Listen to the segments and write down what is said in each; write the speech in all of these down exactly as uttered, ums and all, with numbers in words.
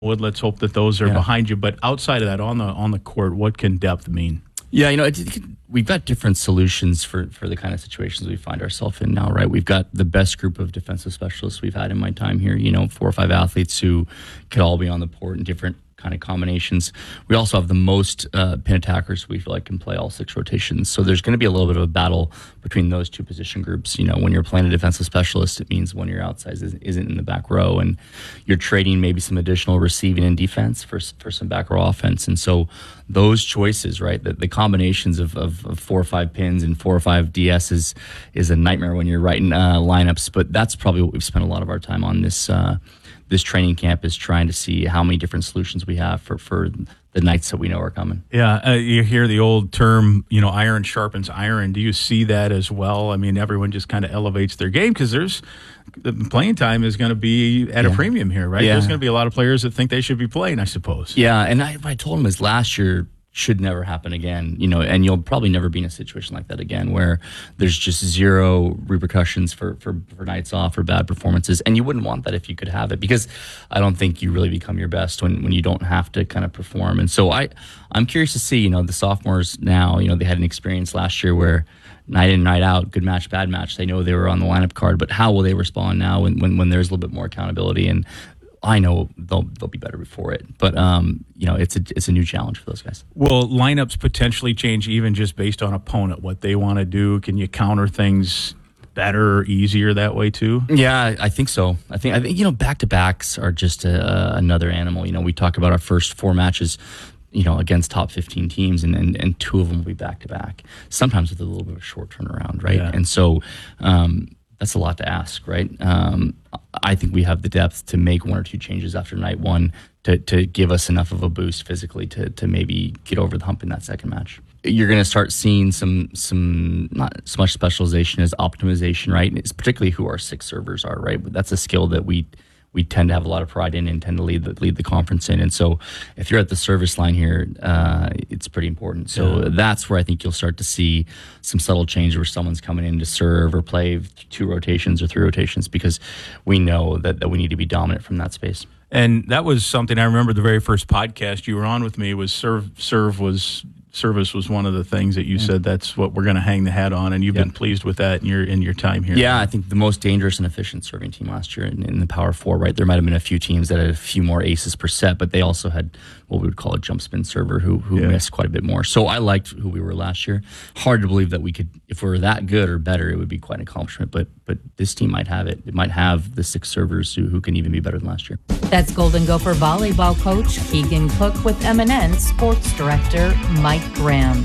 Wood, let's hope that those are Yeah. behind you. But outside of that, on the on the court, what can depth mean? Yeah, you know, it, it, we've got different solutions for, for the kind of situations we find ourselves in now, right? We've got the best group of defensive specialists we've had in my time here, you know, four or five athletes who could all be on the court in different kind of combinations. We also have the most uh, pin attackers we feel like can play all six rotations. So there's going to be a little bit of a battle between those two position groups. You know, when you're playing a defensive specialist, it means one of your outsides isn't, isn't in the back row, and you're trading maybe some additional receiving and defense for for some back row offense. And so those choices, right, the, the combinations of, of, of four or five pins and four or five D S is, is a nightmare when you're writing uh, lineups. But that's probably what we've spent a lot of our time on this uh, this training camp, is trying to see how many different solutions we have for, for the nights that we know are coming. Yeah, uh, you hear the old term, you know, iron sharpens iron. Do you see that as well? I mean, everyone just kind of elevates their game because there's the playing time is going to be at Yeah. a premium here, right? Yeah. There's going to be a lot of players that think they should be playing, I suppose. Yeah, and I, what I told him is last year should never happen again, you know, and you'll probably never be in a situation like that again where there's just zero repercussions for, for, for nights off or bad performances. And you wouldn't want that if you could have it, because I don't think you really become your best when, when you don't have to kind of perform. And so I, I'm curious to see, you know, the sophomores now, you know, they had an experience last year where night in, night out, good match, bad match, they know they were on the lineup card, but how will they respond now when, when, when there's a little bit more accountability? And I know they'll they'll be better before it, but um, you know, it's a it's a new challenge for those guys. Will lineups potentially change even just based on opponent, what they want to do? Can you counter things better or easier that way too? Yeah, I think so. I think I think you know, back to backs are just a, uh, another animal. You know, we talk about our first four matches, you know, against top fifteen teams, and, and, and two of them will be back to back. Sometimes with a little bit of a short turnaround, right? Yeah. And so um, that's a lot to ask, right? Um, I think we have the depth to make one or two changes after night one to, to give us enough of a boost physically to to maybe get over the hump in that second match. You're going to start seeing some some not so much specialization as optimization, right? It's particularly who our six servers are, right? But that's a skill that we we tend to have a lot of pride in and tend to lead the, lead the conference in. And so if you're at the service line here, uh, it's pretty important. So Yeah. that's where I think you'll start to see some subtle change where someone's coming in to serve or play two rotations or three rotations, because we know that, that we need to be dominant from that space. And that was something I remember the very first podcast you were on with me was serve serve was service was one of the things that you Mm. said that's what we're going to hang the hat on, and you've Yeah. been pleased with that in your in your time here. Yeah, I think the most dangerous and efficient serving team last year in, in the Power Four, right? There might have been a few teams that had a few more aces per set, but they also had what we would call a jump spin server who who Yeah. missed quite a bit more. So I liked who we were last year. Hard to believe that we could, if we were that good or better, it would be quite an accomplishment. But but this team might have it. It might have the six servers who, who can even be better than last year. That's Golden Gopher volleyball coach Keegan Cook with M and N sports director Mike Graham.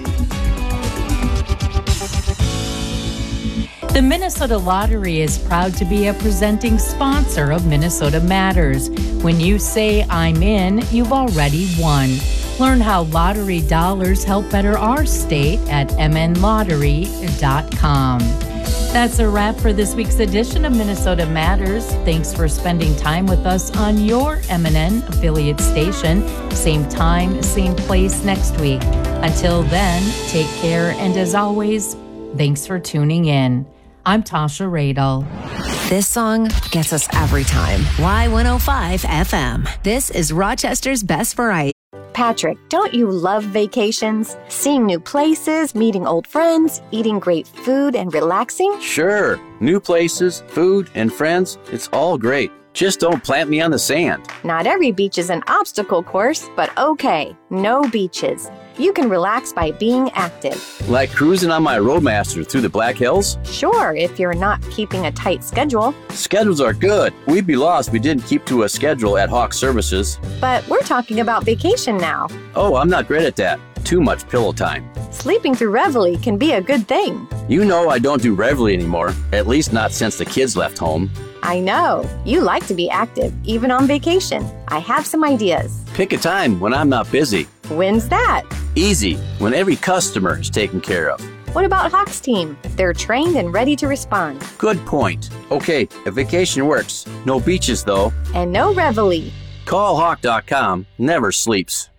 The Minnesota Lottery is proud to be a presenting sponsor of Minnesota Matters. When you say I'm in, you've already won. Learn how lottery dollars help better our state at m n lottery dot com. That's a wrap for this week's edition of Minnesota Matters. Thanks for spending time with us on your M and N affiliate station. Same time, same place next week. Until then, take care, and as always, thanks for tuning in. I'm Tasha Radel. This song gets us every time. Y one oh five F M. This is Rochester's best variety. Patrick, don't you love vacations? Seeing new places, meeting old friends, eating great food, and relaxing? Sure. New places, food, and friends, it's all great. Just don't plant me on the sand. Not every beach is an obstacle course, but okay, no beaches. You can relax by being active. Like cruising on my Roadmaster through the Black Hills? Sure, if you're not keeping a tight schedule. Schedules are good. We'd be lost if we didn't keep to a schedule at Hawk Services. But we're talking about vacation now. Oh, I'm not great at that. Too much pillow time. Sleeping through Reveille can be a good thing. You know I don't do Reveille anymore, at least not since the kids left home. I know. You like to be active, even on vacation. I have some ideas. Pick a time when I'm not busy. When's that? Easy, when every customer is taken care of. What about Hawk's team? They're trained and ready to respond. Good point. Okay, if vacation works, no beaches though. And no Reveille. Call hawk dot com, never sleeps.